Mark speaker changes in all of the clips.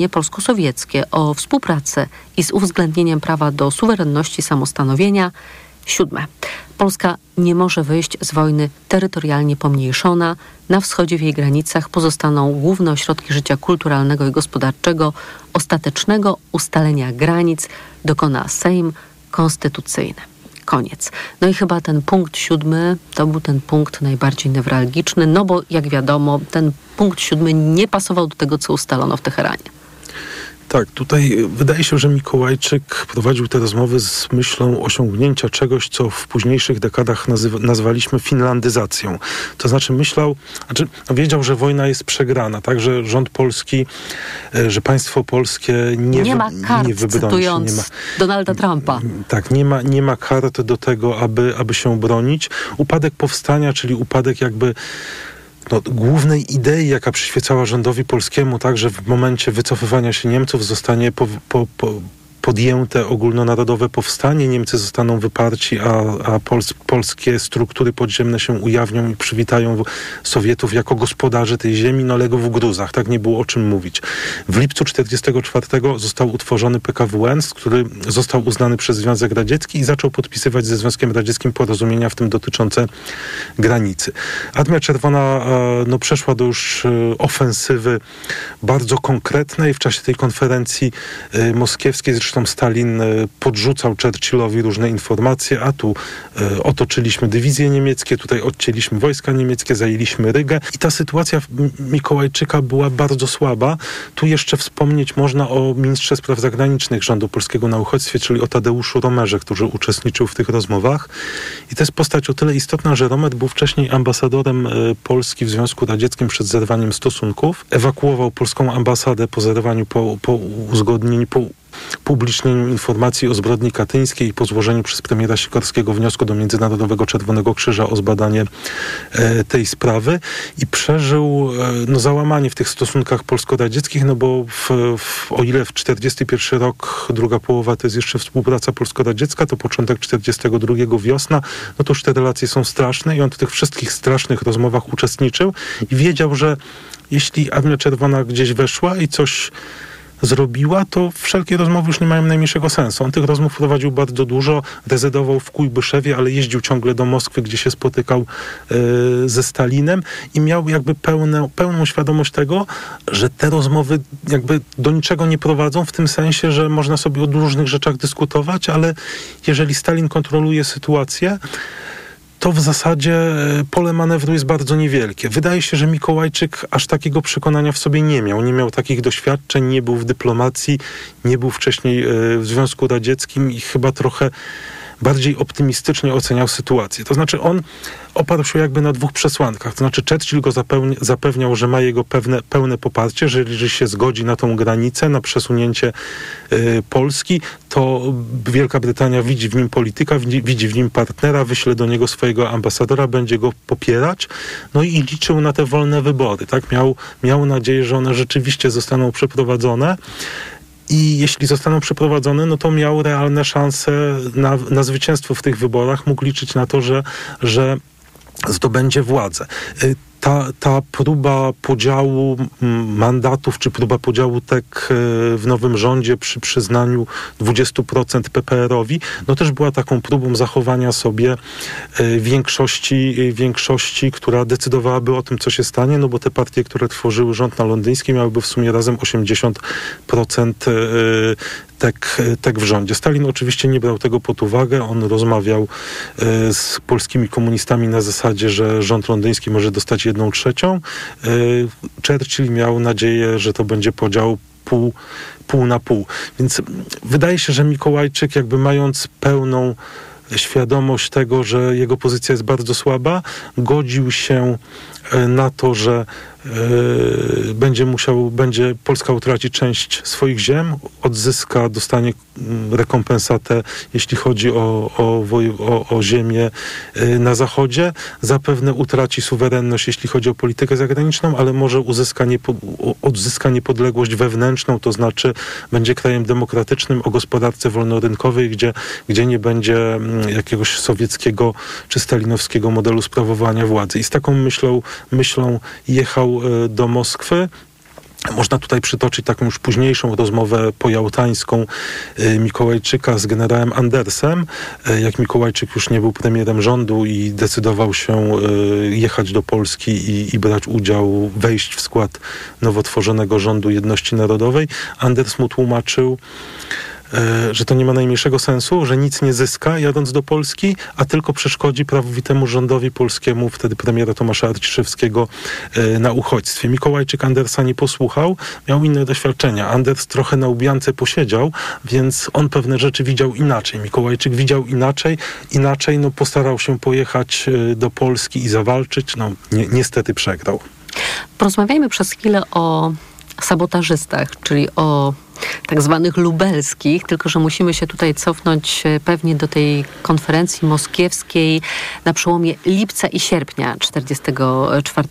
Speaker 1: polsko-sowieckie o współpracy i z uwzględnieniem prawa do suwerenności, samostanowienia. 7. Polska nie może wyjść z wojny terytorialnie pomniejszona. Na wschodzie w jej granicach pozostaną główne ośrodki życia kulturalnego i gospodarczego. Ostatecznego ustalenia granic dokona Sejm Konstytucyjny. Koniec. No i chyba ten punkt 7 to był ten punkt najbardziej newralgiczny, no bo jak wiadomo, ten punkt 7 nie pasował do tego, co ustalono w Teheranie.
Speaker 2: Tak, tutaj wydaje się, że Mikołajczyk prowadził te rozmowy z myślą osiągnięcia czegoś, co w późniejszych dekadach nazwaliśmy finlandyzacją. To znaczy wiedział, że wojna jest przegrana, tak, że rząd polski, że państwo polskie nie ma kart, nie wybroni,
Speaker 1: cytując Donalda Trumpa.
Speaker 2: Tak, nie ma kart do tego, aby się bronić. Upadek powstania, czyli upadek głównej idei, jaka przyświecała rządowi polskiemu, także w momencie wycofywania się Niemców zostanie podjęte ogólnonarodowe powstanie, Niemcy zostaną wyparci, a polskie struktury podziemne się ujawnią i przywitają Sowietów jako gospodarzy tej ziemi, legł w gruzach, tak nie było o czym mówić. W lipcu 1944 został utworzony PKWN, który został uznany przez Związek Radziecki i zaczął podpisywać ze Związkiem Radzieckim porozumienia, w tym dotyczące granicy. Armia Czerwona przeszła do już ofensywy bardzo konkretnej. W czasie tej konferencji moskiewskiej zresztą Stalin podrzucał Churchillowi różne informacje, a tu otoczyliśmy dywizje niemieckie, tutaj odcięliśmy wojska niemieckie, zajęliśmy Rygę i ta sytuacja Mikołajczyka była bardzo słaba. Tu jeszcze wspomnieć można o ministrze spraw zagranicznych rządu polskiego na uchodźstwie, czyli o Tadeuszu Romerze, który uczestniczył w tych rozmowach. I to jest postać o tyle istotna, że Romer był wcześniej ambasadorem Polski w Związku Radzieckim przed zerwaniem stosunków. Ewakuował polską ambasadę po zerwaniu, po uzgodnieniu, po publicznieniu informacji o zbrodni katyńskiej i po złożeniu przez premiera Sikorskiego wniosku do Międzynarodowego Czerwonego Krzyża o zbadanie tej sprawy i przeżył załamanie w tych stosunkach polsko-radzieckich, bo o ile w 1941 rok, druga połowa to jest jeszcze współpraca polsko-radziecka, to początek 1942 wiosna, to już te relacje są straszne i on w tych wszystkich strasznych rozmowach uczestniczył i wiedział, że jeśli Armia Czerwona gdzieś weszła i coś zrobiła, to wszelkie rozmowy już nie mają najmniejszego sensu. On tych rozmów prowadził bardzo dużo, rezydował w Kujbyszewie, ale jeździł ciągle do Moskwy, gdzie się spotykał ze Stalinem i miał pełną świadomość tego, że te rozmowy do niczego nie prowadzą, w tym sensie, że można sobie o różnych rzeczach dyskutować, ale jeżeli Stalin kontroluje sytuację, to w zasadzie pole manewru jest bardzo niewielkie. Wydaje się, że Mikołajczyk aż takiego przekonania w sobie nie miał. Nie miał takich doświadczeń, nie był w dyplomacji, nie był wcześniej w Związku Radzieckim i chyba trochę bardziej optymistycznie oceniał sytuację. To znaczy on oparł się na dwóch przesłankach. To znaczy Churchill go zapewniał, że ma jego pełne poparcie, że jeżeli się zgodzi na tą granicę, na przesunięcie Polski, to Wielka Brytania widzi w nim polityka, widzi w nim partnera, wyśle do niego swojego ambasadora, będzie go popierać. I liczył na te wolne wybory. Tak? Miał nadzieję, że one rzeczywiście zostaną przeprowadzone. I jeśli zostaną przeprowadzone, to miał realne szanse na zwycięstwo w tych wyborach. Mógł liczyć na to, że zdobędzie władzę. Ta próba podziału mandatów, czy próba podziału w nowym rządzie przy przyznaniu 20% PPR-owi, też była taką próbą zachowania sobie większości, która decydowałaby o tym, co się stanie, bo te partie, które tworzyły rząd na londyński, miałyby w sumie razem 80% w rządzie. Stalin oczywiście nie brał tego pod uwagę. On rozmawiał z polskimi komunistami na zasadzie, że rząd londyński może dostać 1/3. Churchill miał nadzieję, że to będzie podział pół na pół. Więc wydaje się, że Mikołajczyk mając pełną świadomość tego, że jego pozycja jest bardzo słaba, godził się na to, że Polska utraci część swoich ziem, dostanie rekompensatę, jeśli chodzi o ziemię na zachodzie, zapewne utraci suwerenność, jeśli chodzi o politykę zagraniczną, ale może odzyska niepodległość wewnętrzną, to znaczy będzie krajem demokratycznym o gospodarce wolnorynkowej, gdzie nie będzie jakiegoś sowieckiego czy stalinowskiego modelu sprawowania władzy. I z taką myślą jechał do Moskwy. Można tutaj przytoczyć taką już późniejszą rozmowę pojałtańską Mikołajczyka z generałem Andersem. Jak Mikołajczyk już nie był premierem rządu i decydował się jechać do Polski i brać udział, wejść w skład nowo tworzonego rządu jedności narodowej, Anders mu tłumaczył, że to nie ma najmniejszego sensu, że nic nie zyska jadąc do Polski, a tylko przeszkodzi prawowitemu rządowi polskiemu, wtedy premiera Tomasza Arciszewskiego, na uchodźstwie. Mikołajczyk Andersa nie posłuchał, miał inne doświadczenia. Anders trochę na Łubiance posiedział, więc on pewne rzeczy widział inaczej. Mikołajczyk widział inaczej, postarał się pojechać do Polski i zawalczyć. Niestety przegrał.
Speaker 1: Porozmawiajmy przez chwilę o sabotażystach, czyli o tak zwanych lubelskich, tylko że musimy się tutaj cofnąć pewnie do tej konferencji moskiewskiej na przełomie lipca i sierpnia 1944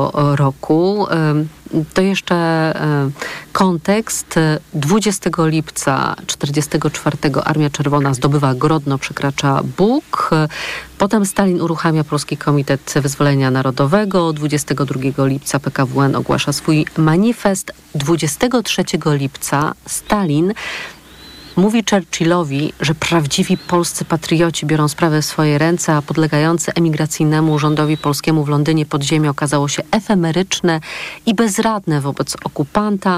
Speaker 1: roku. To jeszcze kontekst. 20 lipca 1944 Armia Czerwona zdobywa Grodno, przekracza Bug. Potem Stalin uruchamia Polski Komitet Wyzwolenia Narodowego. 22 lipca PKWN ogłasza swój manifest. 23 lipca Stalin mówi Churchillowi, że prawdziwi polscy patrioci biorą sprawę w swoje ręce, a podlegające emigracyjnemu rządowi polskiemu w Londynie podziemie okazało się efemeryczne i bezradne wobec okupanta.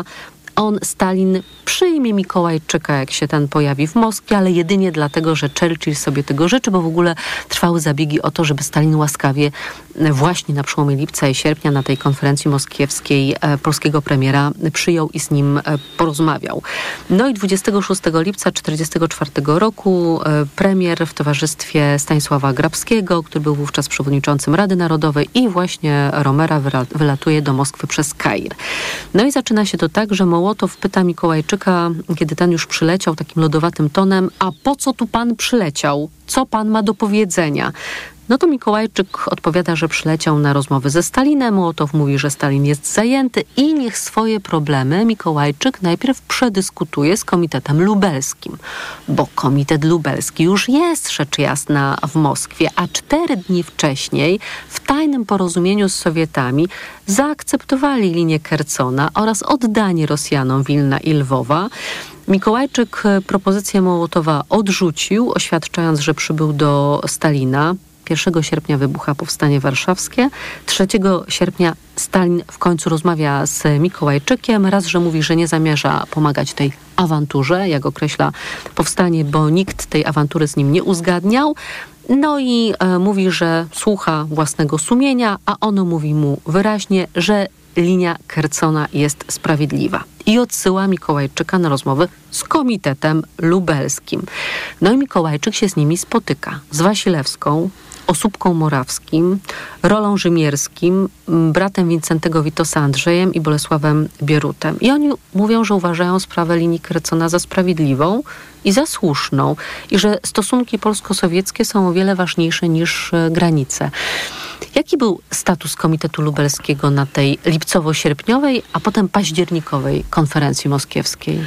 Speaker 1: Stalin przyjmie Mikołajczyka, jak się ten pojawi w Moskwie, ale jedynie dlatego, że Churchill sobie tego życzy, bo w ogóle trwały zabiegi o to, żeby Stalin łaskawie właśnie na przełomie lipca i sierpnia na tej konferencji moskiewskiej polskiego premiera przyjął i z nim porozmawiał. No i 26 lipca 1944 roku premier w towarzystwie Stanisława Grabskiego, który był wówczas przewodniczącym Rady Narodowej, i właśnie Romera wylatuje do Moskwy przez Kair. No i zaczyna się to tak, że Mołotow pyta Mikołajczyka, kiedy ten już przyleciał takim lodowatym tonem: a po co tu pan przyleciał? Co pan ma do powiedzenia? No to Mikołajczyk odpowiada, że przyleciał na rozmowy ze Stalinem. Mołotow mówi, że Stalin jest zajęty i niech swoje problemy Mikołajczyk najpierw przedyskutuje z Komitetem Lubelskim. Bo Komitet Lubelski już jest, rzecz jasna, w Moskwie, a 4 dni wcześniej w tajnym porozumieniu z Sowietami zaakceptowali linię Kercona oraz oddanie Rosjanom Wilna i Lwowa. Mikołajczyk propozycję Mołotowa odrzucił, oświadczając, że przybył do Stalina. 1 sierpnia wybucha Powstanie Warszawskie. 3 sierpnia Stalin w końcu rozmawia z Mikołajczykiem. Raz, że mówi, że nie zamierza pomagać tej awanturze, jak określa powstanie, bo nikt tej awantury z nim nie uzgadniał. No i mówi, że słucha własnego sumienia, a ono mówi mu wyraźnie, że linia Kercona jest sprawiedliwa. I odsyła Mikołajczyka na rozmowy z Komitetem Lubelskim. No i Mikołajczyk się z nimi spotyka. Z Wasilewską, Osóbką Morawskim, Rolą Rzymierskim, bratem Wincentego Witosa Andrzejem i Bolesławem Bierutem. I oni mówią, że uważają sprawę linii Kercona za sprawiedliwą i za słuszną i że stosunki polsko-sowieckie są o wiele ważniejsze niż granice. Jaki był status Komitetu Lubelskiego na tej lipcowo-sierpniowej, a potem październikowej konferencji moskiewskiej?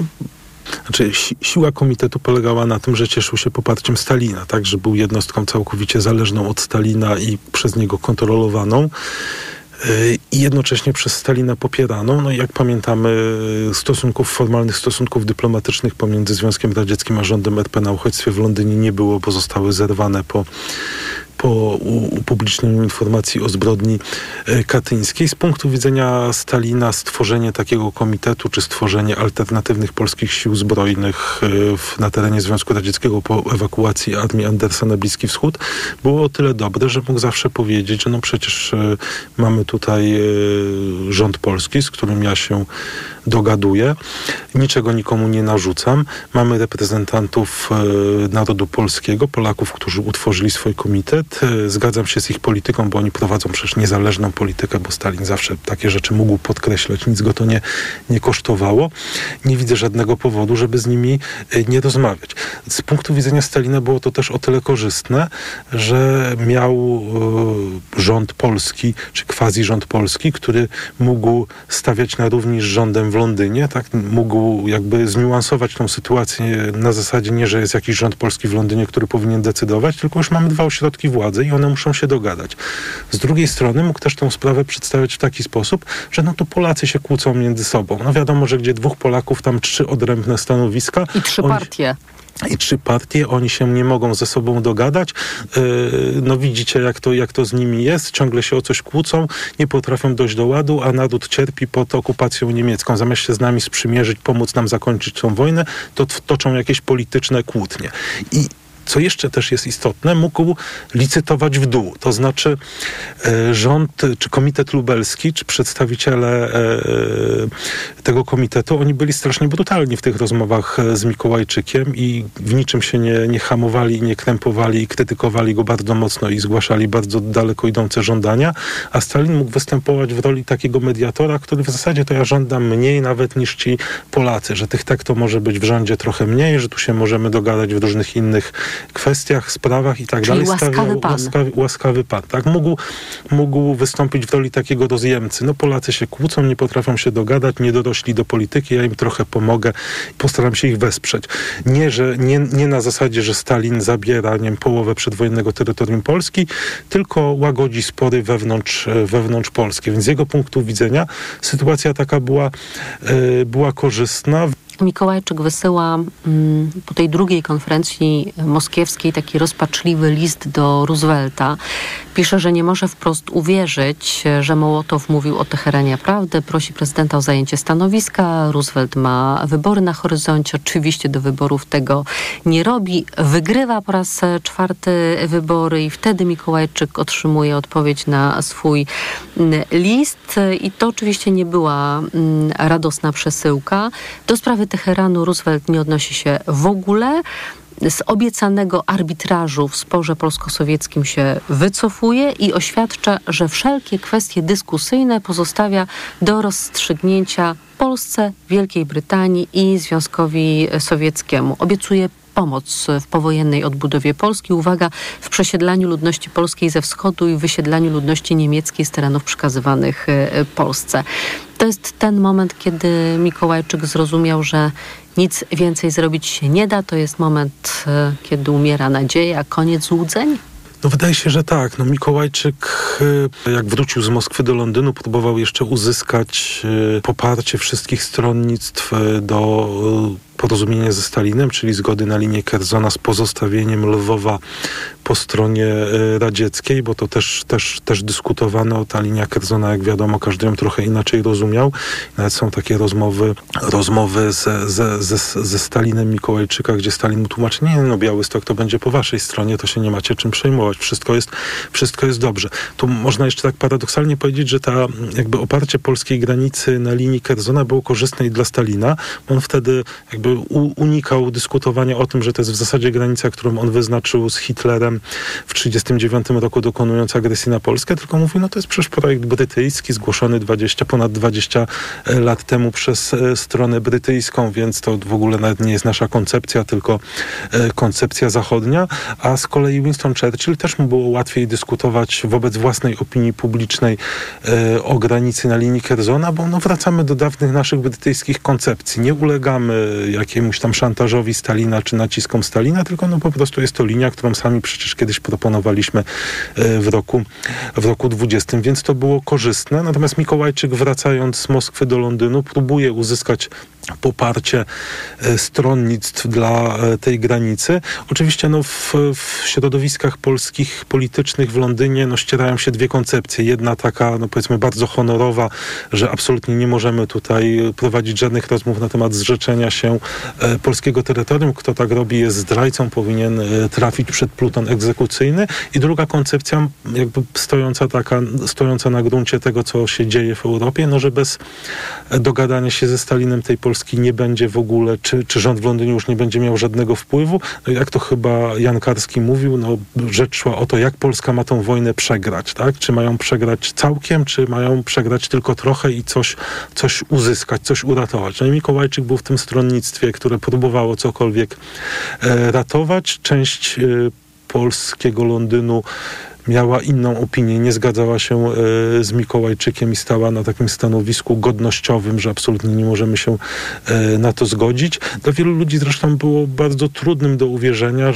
Speaker 2: Znaczy, siła komitetu polegała na tym, że cieszył się poparciem Stalina, tak, że był jednostką całkowicie zależną od Stalina i przez niego kontrolowaną i jednocześnie przez Stalina popieraną. No i jak pamiętamy, formalnych stosunków dyplomatycznych pomiędzy Związkiem Radzieckim a rządem RP na uchodźstwie w Londynie nie było, bo zostały zerwane po upublicznieniu informacji o zbrodni katyńskiej. Z punktu widzenia Stalina stworzenie takiego komitetu, czy stworzenie alternatywnych polskich sił zbrojnych na terenie Związku Radzieckiego po ewakuacji armii Andersa na Bliski Wschód było o tyle dobre, że mógł zawsze powiedzieć, że przecież mamy tutaj rząd polski, z którym ja się dogaduję, niczego nikomu nie narzucam. Mamy reprezentantów narodu polskiego, Polaków, którzy utworzyli swój komitet. Zgadzam się z ich polityką, bo oni prowadzą przecież niezależną politykę, bo Stalin zawsze takie rzeczy mógł podkreślać, nic go to nie kosztowało. Nie widzę żadnego powodu, żeby z nimi nie rozmawiać. Z punktu widzenia Stalina było to też o tyle korzystne, że miał rząd polski, czy quasi rząd polski, który mógł stawiać na równi z rządem w Londynie, tak? Mógł mógł jakby zniuansować tą sytuację na zasadzie nie, że jest jakiś rząd polski w Londynie, który powinien decydować, tylko już mamy dwa ośrodki władzy i one muszą się dogadać. Z drugiej strony mógł też tą sprawę przedstawiać w taki sposób, że no to Polacy się kłócą między sobą. No wiadomo, że gdzie dwóch Polaków, tam 3 odrębne stanowiska.
Speaker 1: I 3 partie.
Speaker 2: I 3 partie, oni się nie mogą ze sobą dogadać. No widzicie, jak to z nimi jest. Ciągle się o coś kłócą, nie potrafią dojść do ładu, a naród cierpi pod okupacją niemiecką. Zamiast się z nami sprzymierzyć, pomóc nam zakończyć tą wojnę, to toczą jakieś polityczne kłótnie. I co jeszcze też jest istotne, mógł licytować w dół. To znaczy rząd, czy komitet lubelski, czy przedstawiciele tego komitetu, oni byli strasznie brutalni w tych rozmowach z Mikołajczykiem i w niczym się nie hamowali, nie krępowali i krytykowali go bardzo mocno i zgłaszali bardzo daleko idące żądania, a Stalin mógł występować w roli takiego mediatora, który w zasadzie to ja żądam mniej nawet niż ci Polacy, że tych tak to może być w rządzie trochę mniej, że tu się możemy dogadać w różnych innych kwestiach, sprawach i tak dalej. Łaskawy pan. Tak? Mógł wystąpić w roli takiego rozjemcy. No Polacy się kłócą, nie potrafią się dogadać, nie dorośli do polityki, ja im trochę pomogę, postaram się ich wesprzeć. Nie na zasadzie, że Stalin zabiera, nie wiem, połowę przedwojennego terytorium Polski, tylko łagodzi spory wewnątrz Polski. Więc z jego punktu widzenia sytuacja taka była korzystna.
Speaker 1: Mikołajczyk wysyła po tej drugiej konferencji moskiewskiej taki rozpaczliwy list do Roosevelta. Pisze, że nie może wprost uwierzyć, że Mołotow mówił o Teheranie prawdę, prosi prezydenta o zajęcie stanowiska. Roosevelt ma wybory na horyzoncie, oczywiście do wyborów tego nie robi. Wygrywa po raz 4 wybory i wtedy Mikołajczyk otrzymuje odpowiedź na swój list. I to oczywiście nie była radosna przesyłka. Do sprawy Teheranu Roosevelt nie odnosi się w ogóle. Z obiecanego arbitrażu w sporze polsko-sowieckim się wycofuje i oświadcza, że wszelkie kwestie dyskusyjne pozostawia do rozstrzygnięcia Polsce, Wielkiej Brytanii i Związkowi Sowieckiemu. Obiecuje pomoc w powojennej odbudowie Polski. Uwaga, w przesiedlaniu ludności polskiej ze wschodu i wysiedlaniu ludności niemieckiej z terenów przekazywanych Polsce. To jest ten moment, kiedy Mikołajczyk zrozumiał, że nic więcej zrobić się nie da. To jest moment, kiedy umiera nadzieja, koniec złudzeń?
Speaker 2: No wydaje się, że tak. No Mikołajczyk, jak wrócił z Moskwy do Londynu, próbował jeszcze uzyskać poparcie wszystkich stronnictw do porozumienia ze Stalinem, czyli zgody na linię Kerzona z pozostawieniem Lwowa po stronie radzieckiej, bo to też dyskutowano. Ta linia Kerzona, jak wiadomo, każdy ją trochę inaczej rozumiał. Nawet są takie rozmowy ze Stalinem Mikołajczyka, gdzie Stalin mu tłumaczy, nie, no Białystok to będzie po waszej stronie, to się nie macie czym przejmować. Wszystko jest dobrze. Tu można jeszcze tak paradoksalnie powiedzieć, że ta jakby oparcie polskiej granicy na linii Kerzona było korzystne i dla Stalina. On wtedy jakby unikał dyskutowania o tym, że to jest w zasadzie granica, którą on wyznaczył z Hitlerem w 1939 roku, dokonując agresji na Polskę, tylko mówił, no to jest przecież projekt brytyjski, zgłoszony ponad 20 lat temu przez stronę brytyjską, więc to w ogóle nawet nie jest nasza koncepcja, tylko koncepcja zachodnia, a z kolei Winston Churchill też mu było łatwiej dyskutować wobec własnej opinii publicznej o granicy na linii Kerzona, bo no wracamy do dawnych naszych brytyjskich koncepcji. Nie ulegamy jakiemuś tam szantażowi Stalina czy naciskom Stalina, tylko no po prostu jest to linia, którą sami przecież kiedyś proponowaliśmy w roku 20, więc to było korzystne. Natomiast Mikołajczyk, wracając z Moskwy do Londynu, próbuje uzyskać poparcie stronnictw dla tej granicy. Oczywiście no, w środowiskach polskich politycznych w Londynie no, ścierają się dwie koncepcje. Jedna taka, no powiedzmy, bardzo honorowa, że absolutnie nie możemy tutaj prowadzić żadnych rozmów na temat zrzeczenia się polskiego terytorium. Kto tak robi, jest zdrajcą, powinien trafić przed pluton egzekucyjny. I druga koncepcja, jakby stojąca na gruncie tego, co się dzieje w Europie, no, że bez dogadania się ze Stalinem tej Polski nie będzie w ogóle, czy rząd w Londynie już nie będzie miał żadnego wpływu. No, jak to chyba Jan Karski mówił, no, rzecz szła o to, jak Polska ma tą wojnę przegrać, tak? Czy mają przegrać całkiem, czy mają przegrać tylko trochę i coś uzyskać, coś uratować. No i Mikołajczyk był w tym stronnictwie, które próbowało cokolwiek ratować. Część polskiego Londynu miała inną opinię, nie zgadzała się z Mikołajczykiem i stała na takim stanowisku godnościowym, że absolutnie nie możemy się na to zgodzić. Dla wielu ludzi zresztą było bardzo trudnym do uwierzenia,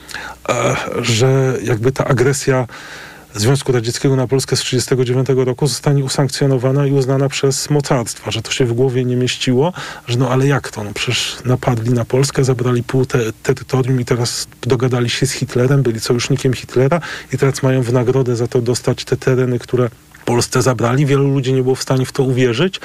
Speaker 2: że jakby ta agresja Związku Radzieckiego na Polskę z 1939 roku zostanie usankcjonowana i uznana przez mocarstwa, że to się w głowie nie mieściło, że no ale jak to? No przecież napadli na Polskę, zabrali pół terytorium i teraz dogadali się z Hitlerem, byli sojusznikiem Hitlera i teraz mają w nagrodę za to dostać te tereny, które Polsce zabrali. Wielu ludzi nie było w stanie w to uwierzyć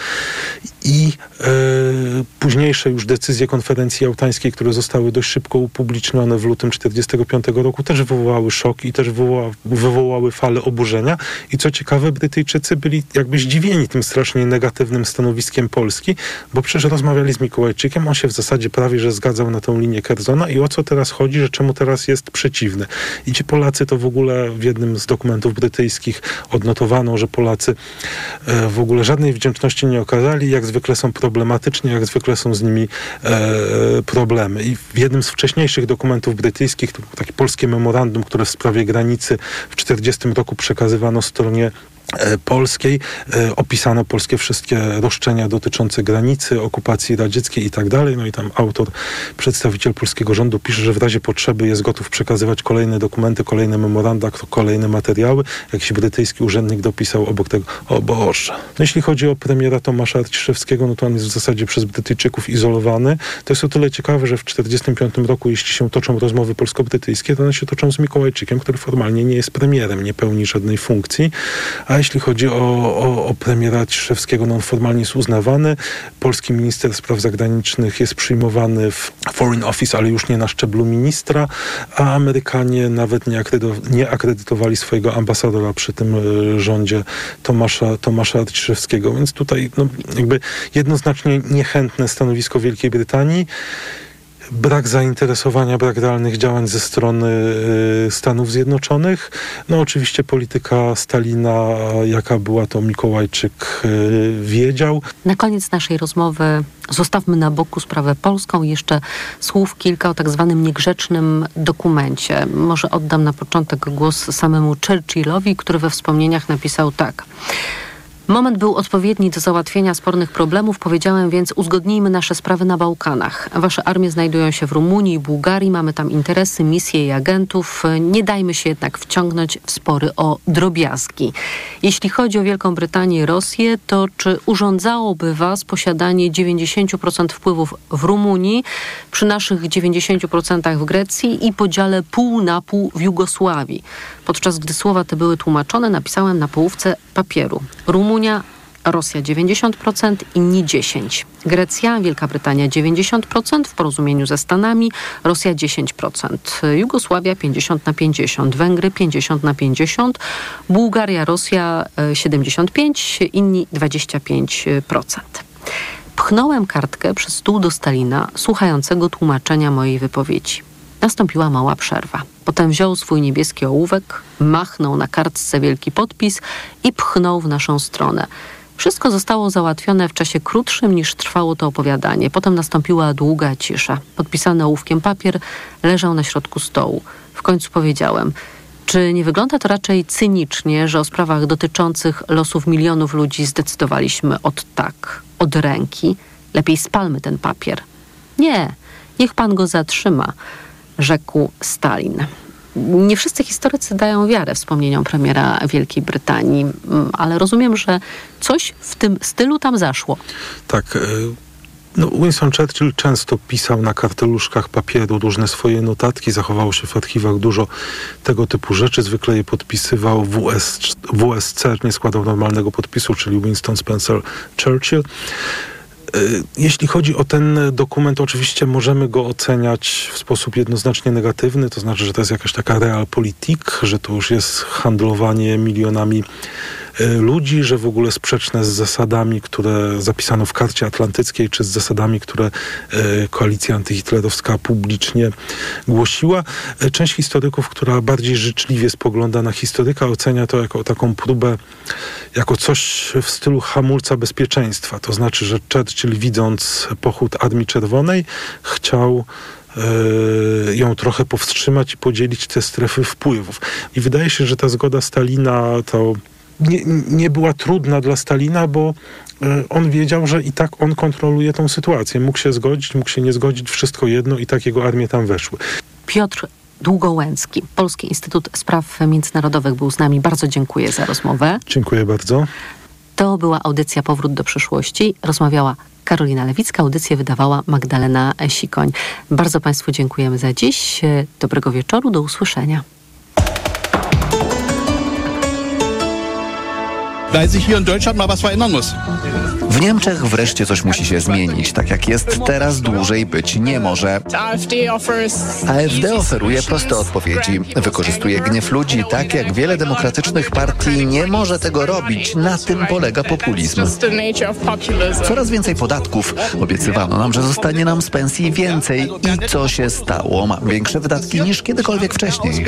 Speaker 2: i późniejsze już decyzje konferencji jałtańskiej, które zostały dość szybko upublicznione w lutym 1945 roku, też wywołały szok i też wywołały falę oburzenia. I co ciekawe, Brytyjczycy byli jakby zdziwieni tym strasznie negatywnym stanowiskiem Polski, bo przecież rozmawiali z Mikołajczykiem, on się w zasadzie prawie że zgadzał na tą linię Curzona i o co teraz chodzi, że czemu teraz jest przeciwny. I ci Polacy to w ogóle w jednym z dokumentów brytyjskich odnotowano, że Polacy w ogóle żadnej wdzięczności nie okazali, jak zwykle są problematyczni, jak zwykle są z nimi problemy. I w jednym z wcześniejszych dokumentów brytyjskich, to było takie polskie memorandum, które w sprawie granicy w 1940 roku przekazywano stronie polskiej, opisano polskie wszystkie roszczenia dotyczące granicy, okupacji radzieckiej i tak dalej. No i tam autor, przedstawiciel polskiego rządu pisze, że w razie potrzeby jest gotów przekazywać kolejne dokumenty, kolejne memoranda, kolejne materiały. Jakiś brytyjski urzędnik dopisał obok tego, o Boże. No jeśli chodzi o premiera Tomasza Arciszewskiego, no to on jest w zasadzie przez Brytyjczyków izolowany. To jest o tyle ciekawe, że w 1945 roku, jeśli się toczą rozmowy polsko-brytyjskie, to one się toczą z Mikołajczykiem, który formalnie nie jest premierem, nie pełni żadnej funkcji. A jeśli chodzi o premiera Arciszewskiego, no on formalnie jest uznawany. Polski minister spraw zagranicznych jest przyjmowany w Foreign Office, ale już nie na szczeblu ministra, a Amerykanie nawet nie akredytowali swojego ambasadora przy tym rządzie Tomasza Arciszewskiego. Więc tutaj no, jakby jednoznacznie niechętne stanowisko Wielkiej Brytanii. Brak zainteresowania, brak realnych działań ze strony Stanów Zjednoczonych. No oczywiście polityka Stalina, jaka była, to Mikołajczyk wiedział.
Speaker 1: Na koniec naszej rozmowy zostawmy na boku sprawę polską. Jeszcze słów kilka o tak zwanym niegrzecznym dokumencie. Może oddam na początek głos samemu Churchillowi, który we wspomnieniach napisał tak. Moment był odpowiedni do załatwienia spornych problemów, powiedziałem więc uzgodnijmy nasze sprawy na Bałkanach. Wasze armie znajdują się w Rumunii i Bułgarii, mamy tam interesy, misje i agentów. Nie dajmy się jednak wciągnąć w spory o drobiazgi. Jeśli chodzi o Wielką Brytanię i Rosję, to czy urządzałoby was posiadanie 90% wpływów w Rumunii, przy naszych 90% w Grecji i podziale pół na pół w Jugosławii? Podczas gdy słowa te były tłumaczone, napisałem na połówce papieru. Rumunia, Rosja 90%, inni 10%. Grecja, Wielka Brytania 90% w porozumieniu ze Stanami, Rosja 10%. Jugosławia 50/50, Węgry 50/50, Bułgaria, Rosja 75%, inni 25%. Pchnąłem kartkę przez stół do Stalina, słuchającego tłumaczenia mojej wypowiedzi. Nastąpiła mała przerwa. Potem wziął swój niebieski ołówek, machnął na kartce wielki podpis i pchnął w naszą stronę. Wszystko zostało załatwione w czasie krótszym niż trwało to opowiadanie. Potem nastąpiła długa cisza. Podpisany ołówkiem papier leżał na środku stołu. W końcu powiedziałem, czy nie wygląda to raczej cynicznie, że o sprawach dotyczących losów milionów ludzi zdecydowaliśmy od ręki? Lepiej spalmy ten papier. Nie, niech pan go zatrzyma, rzekł Stalin. Nie wszyscy historycy dają wiarę wspomnieniom premiera Wielkiej Brytanii, ale rozumiem, że coś w tym stylu tam zaszło.
Speaker 2: Tak. No, Winston Churchill często pisał na karteluszkach papieru różne swoje notatki. Zachowało się w archiwach dużo tego typu rzeczy. Zwykle je podpisywał WSC, nie składał normalnego podpisu, czyli Winston Spencer Churchill. Jeśli chodzi o ten dokument, oczywiście możemy go oceniać w sposób jednoznacznie negatywny, to znaczy, że to jest jakaś taka realpolitik, że to już jest handlowanie milionami ludzi, że w ogóle sprzeczne z zasadami, które zapisano w Karcie Atlantyckiej, czy z zasadami, które koalicja antyhitlerowska publicznie głosiła. Część historyków, która bardziej życzliwie spogląda na historyka, ocenia to jako taką próbę, jako coś w stylu hamulca bezpieczeństwa. To znaczy, że Churchill, widząc pochód Armii Czerwonej, chciał ją trochę powstrzymać i podzielić te strefy wpływów. I wydaje się, że ta zgoda Stalina to nie była trudna dla Stalina, bo on wiedział, że i tak on kontroluje tą sytuację. Mógł się zgodzić, mógł się nie zgodzić, wszystko jedno i tak jego armie tam weszły.
Speaker 1: Piotr Długołęcki, Polski Instytut Spraw Międzynarodowych był z nami. Bardzo dziękuję za rozmowę.
Speaker 2: Dziękuję bardzo.
Speaker 1: To była audycja Powrót do przyszłości. Rozmawiała Karolina Lewicka, audycję wydawała Magdalena Sikoń. Bardzo Państwu dziękujemy za dziś. Dobrego wieczoru, do usłyszenia.
Speaker 3: Weil sich hier in Deutschland mal was verändern muss.
Speaker 4: W Niemczech wreszcie coś musi się zmienić. Tak jak jest teraz, dłużej być nie może. AfD oferuje proste odpowiedzi. Wykorzystuje gniew ludzi tak, jak wiele demokratycznych partii nie może tego robić. Na tym polega populizm. Coraz więcej podatków. Obiecywano nam, że zostanie nam z pensji więcej. I co się stało? Mam większe wydatki niż kiedykolwiek wcześniej.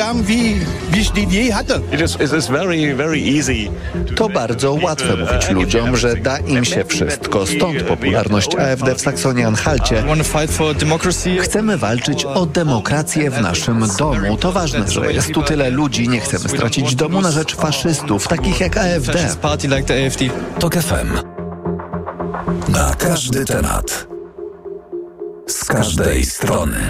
Speaker 4: To bardzo łatwe mówić ludziom, że da im się wszystko. Stąd popularność AfD w Saksonii-Anhalcie. Chcemy walczyć o demokrację w naszym domu. To ważne, że jest tu tyle ludzi. Nie chcemy stracić domu na rzecz faszystów, takich jak AfD.
Speaker 5: TOK FM. Na każdy temat. Z każdej strony.